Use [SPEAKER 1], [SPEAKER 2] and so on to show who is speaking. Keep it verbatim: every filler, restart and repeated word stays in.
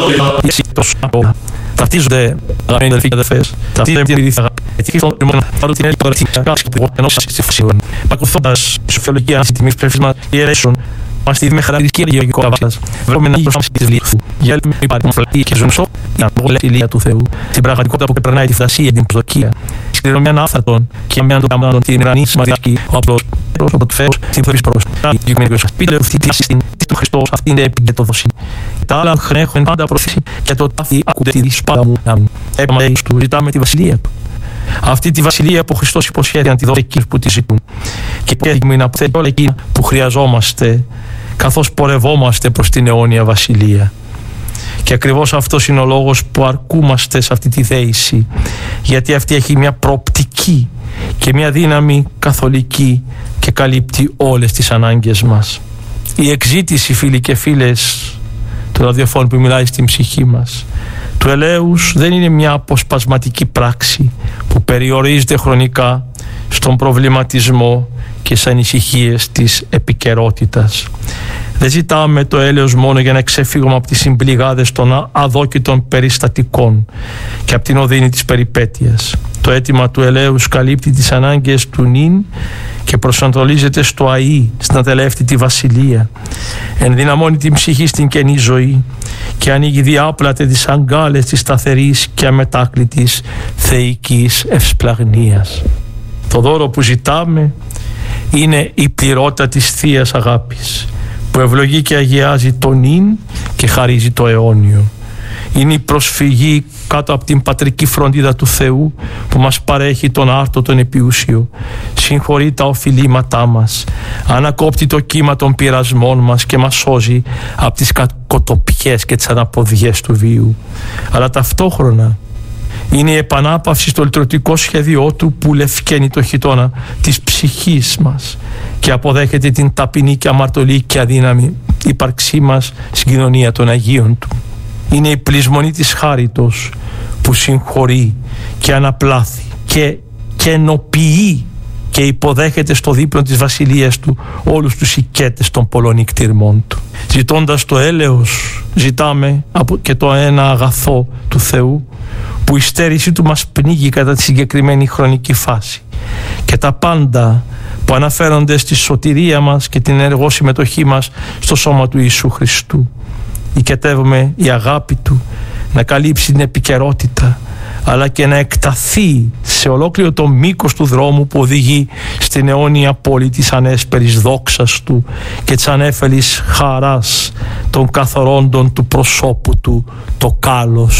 [SPEAKER 1] Ταυτίζονται, αγαπημένοι αδελφοί και αδελφές, ταυτίζονται με την ειδήθεια γιατί ήρθαν μόνο παρότι την έλεγχο τώρα την που ενός στη φασίων. Παρακολουθώντας τη σοφιολογία αυτή τη μη ψηφίσμα ιερέσεων, μας τη με χαρακτηριστική γεωργικό καβάσλας. Βρούμε να γύρω της λύθου. Για άλλη υπάρχει μορφωλή και ζωνσό, η αμόγλευτη ηλία του Θεού. Στην πραγματικότητα που περνάει τη φαντασία, την προσδοκία. Σκληρομιά ανάφθατον και με αντοκαμάνων την ηρανή σημαδιακή, ο απλός πρόσωπο του Θεού, στην θεωρής προς. Πείτε αυτή τη στην του Χριστός, αυτή είναι επικεντροδοσή. Τα άλλα έχουν πάντα προθέσει και το τάφι ακούτε τη δυσπάδα μου. Έπαμε του ζητάμε τη βασιλεία του. Αυτή τη βασιλεία που ο Χριστός υποσχέθηκε να τη δώσει εκείνους που τη ζητούν. Και έτοιμοι να αποθέτει όλα εκείνα που χρειαζόμαστε, καθώς πορευόμαστε προς την αιώνια βασιλεία. Και ακριβώς αυτός είναι ο λόγος που αρκούμαστε σε αυτή τη θέηση, γιατί αυτή έχει μια προοπτική και μια δύναμη καθολική και καλύπτει όλες τις ανάγκες μας. Η εξζήτηση, φίλοι και φίλες, του ραδιοφώνου που μιλάει στην ψυχή μας, του ελέους δεν είναι μια αποσπασματική πράξη που περιορίζεται χρονικά στον προβληματισμό και στις ανησυχίες της επικαιρότητας. Δεν ζητάμε το έλεος μόνο για να ξεφύγουμε από τις συμπληγάδες των αδόκητων περιστατικών και από την οδύνη της περιπέτειας. Το αίτημα του ελέους καλύπτει τις ανάγκες του νυν και προσανατολίζεται στο αΐ, στην ατελεύτητη βασιλεία. Ενδυναμώνει την ψυχή στην καινή ζωή και ανοίγει διάπλατε τις αγκάλες της σταθερής και αμετάκλητης θεϊκής ευσπλαγνίας. Το δώρο που ζητάμε είναι η πληρότητα της Θείας Αγάπης, που ευλογεί και αγιάζει το νυν και χαρίζει το αιώνιο. Είναι η προσφυγή κάτω από την πατρική φροντίδα του Θεού που μας παρέχει τον άρτο τον επιούσιο, συγχωρεί τα οφειλήματά μας, ανακόπτει το κύμα των πειρασμών μας και μας σώζει από τις κακοτοπιές και τις αναποδιές του βίου. Αλλά ταυτόχρονα είναι η επανάπαυση στο λυτρωτικό σχέδιό του που λευκαίνει το χιτώνα της ψυχής μας και αποδέχεται την ταπεινή και αμαρτωλή και αδύναμη ύπαρξή μας στην κοινωνία των Αγίων του. Είναι η πλεισμονή της χάριτος που συγχωρεί και αναπλάθει και κενοποιεί και υποδέχεται στο δίπλο της βασιλείας του όλους τους οικέτες των πολλών νικτυρμών του. Ζητώντας το έλεος, ζητάμε και το ένα αγαθό του Θεού που η στέρηση του μας πνίγει κατά τη συγκεκριμένη χρονική φάση, και τα πάντα που αναφέρονται στη σωτηρία μας και την ενεργό συμμετοχή μας στο σώμα του Ιησού Χριστού. Οικετεύουμε η αγάπη του να καλύψει την επικαιρότητα, αλλά και να εκταθεί σε ολόκληρο το μήκος του δρόμου που οδηγεί στην αιώνια πόλη της ανέσπερης δόξας του και της ανέφελης χαράς των καθορώντων του προσώπου του, το κάλος